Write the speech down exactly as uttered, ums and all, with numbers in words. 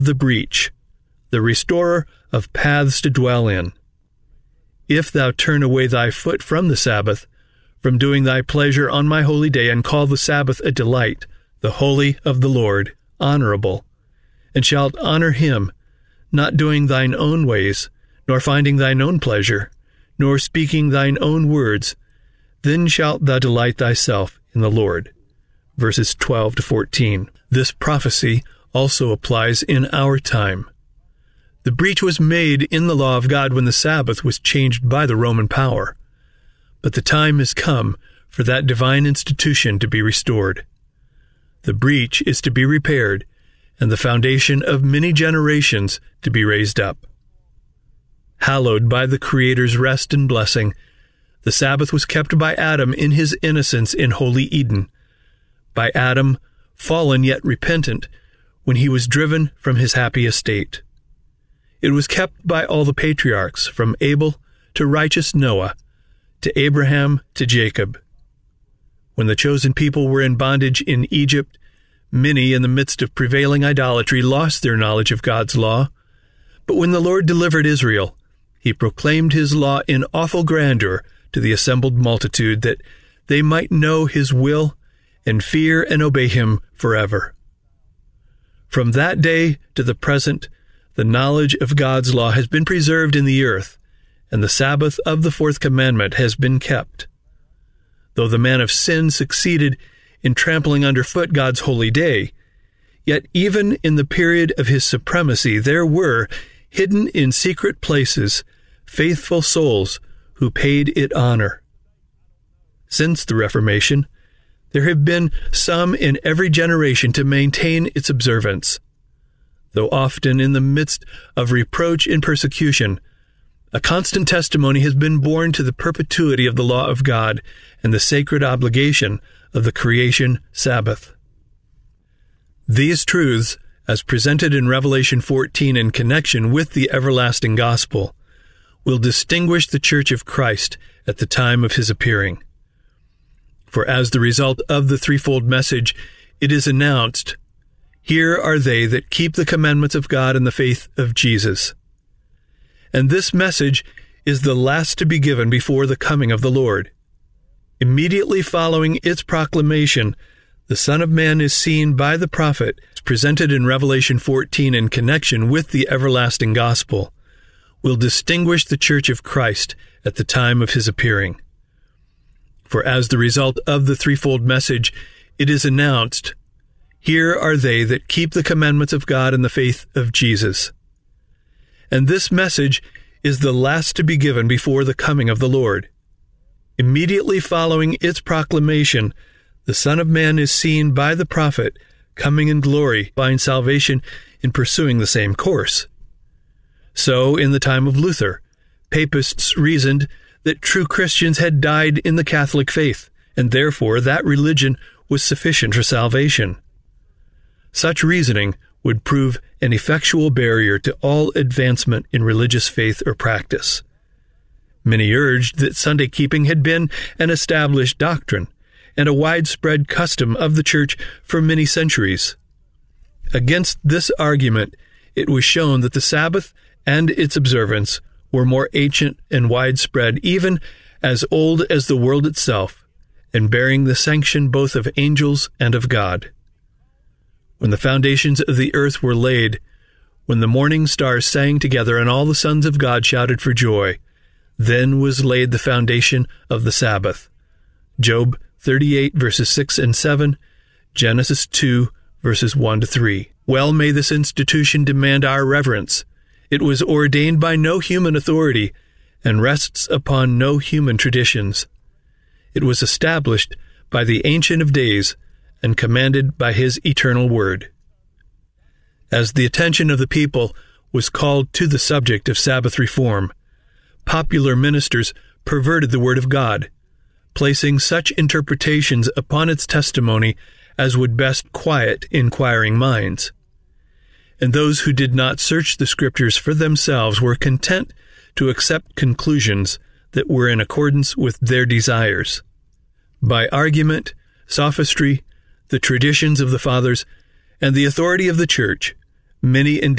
the breach, the restorer of paths to dwell in. If thou turn away thy foot from the Sabbath, from doing thy pleasure on my holy day, and call the Sabbath a delight, the holy of the Lord, honorable, and shalt honor him, not doing thine own ways, nor finding thine own pleasure, nor speaking thine own words, then shalt thou delight thyself in the Lord. Verses twelve to fourteen. This prophecy also applies in our time. The breach was made in the law of God when the Sabbath was changed by the Roman power. But the time has come for that divine institution to be restored. The breach is to be repaired, and the foundation of many generations to be raised up. Hallowed by the Creator's rest and blessing, the Sabbath was kept by Adam in his innocence in holy Eden, by Adam, fallen yet repentant, when he was driven from his happy estate. It was kept by all the patriarchs, from Abel to righteous Noah, to Abraham to Jacob. When the chosen people were in bondage in Egypt, many in the midst of prevailing idolatry lost their knowledge of God's law. But when the Lord delivered Israel, he proclaimed his law in awful grandeur to the assembled multitude, that they might know his will and fear and obey him forever. From that day to the present, the knowledge of God's law has been preserved in the earth, and the Sabbath of the fourth commandment has been kept. Though the man of sin succeeded in trampling underfoot God's holy day, yet even in the period of his supremacy there were, hidden in secret places, faithful souls who paid it honor. Since the Reformation, there have been some in every generation to maintain its observance. Though often in the midst of reproach and persecution, a constant testimony has been borne to the perpetuity of the law of God and the sacred obligation of the creation Sabbath. These truths, as presented in Revelation fourteen in connection with the everlasting gospel, will distinguish the Church of Christ at the time of his appearing. For as the result of the threefold message, it is announced, "Here are they that keep the commandments of God and the faith of Jesus." And this message is the last to be given before the coming of the Lord. Immediately following its proclamation, the Son of Man is seen by the prophet, presented in Revelation fourteen in connection with the everlasting gospel, will distinguish the Church of Christ at the time of his appearing. For as the result of the threefold message, it is announced, "Here are they that keep the commandments of God and the faith of Jesus." And this message is the last to be given before the coming of the Lord. Immediately following its proclamation, the Son of Man is seen by the prophet, coming in glory, find salvation in pursuing the same course. So, in the time of Luther, papists reasoned that true Christians had died in the Catholic faith, and therefore that religion was sufficient for salvation. Such reasoning would prove an effectual barrier to all advancement in religious faith or practice. Many urged that Sunday keeping had been an established doctrine and a widespread custom of the Church for many centuries. Against this argument, it was shown that the Sabbath and its observance were more ancient and widespread, even as old as the world itself, and bearing the sanction both of angels and of God. When the foundations of the earth were laid, when the morning stars sang together and all the sons of God shouted for joy, then was laid the foundation of the Sabbath. Job thirty-eight, verses six and seven, Genesis two, verses one to three. Well may this institution demand our reverence. It was ordained by no human authority and rests upon no human traditions. It was established by the Ancient of Days and commanded by his eternal word. As the attention of the people was called to the subject of Sabbath reform, popular ministers perverted the word of God, placing such interpretations upon its testimony as would best quiet inquiring minds. And those who did not search the Scriptures for themselves were content to accept conclusions that were in accordance with their desires. By argument, sophistry, the traditions of the fathers, and the authority of the Church, many